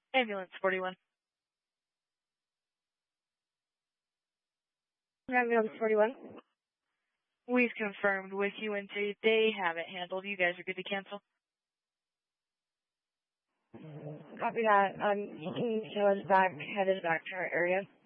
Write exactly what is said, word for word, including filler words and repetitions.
Ambulance forty-one. Ambulance forty-one. We've confirmed with U N C. They have it handled. You guys are good to cancel. Copy that. I'm headed back, headed back to our area.